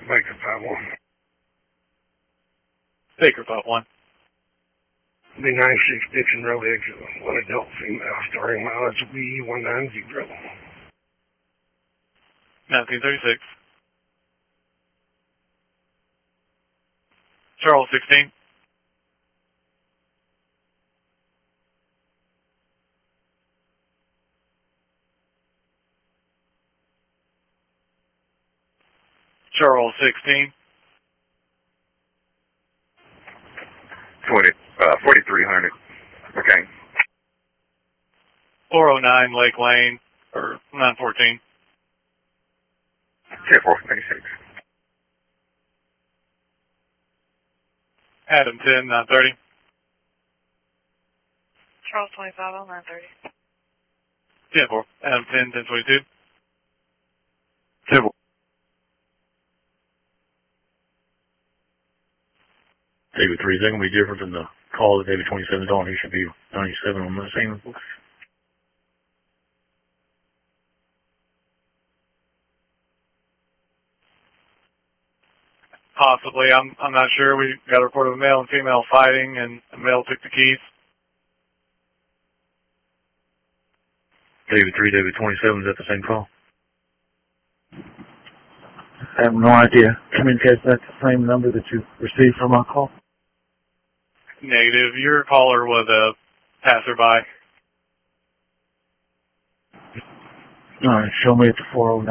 Baker 5-1. Baker 5-1. The 96 Dixon Road exit. One adult female starting mileage will be 190. 1936. Charles 16. Charles 16. 4300. Okay. 409 Lake Lane, or 914. 10-4, 26. Adam 10, 930. Charles 25 on 930. 10-4. Adam 10, 1022. 10-4. David 3, is that going to be different than the call that David 27 is on? He should be 97 on the same. Possibly. I'm not sure. We got a report of a male and female fighting, and the male took the keys. David 3, David 27, is that the same call? I have no idea. Communicate that's the same number that you received from our call? Negative. Your caller was a passerby. All right, show me at the 409.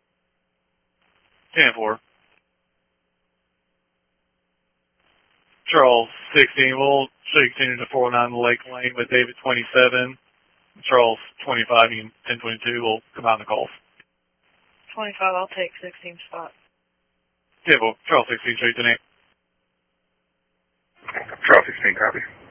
10-4. Charles 16. We'll show you continue to 409 Lake Lane with David 27. Charles 25 and 1022 will come out in the calls. 25, I'll take 16 spot. 10-4. Charles 16, straight to Nate. Charles 16, copy.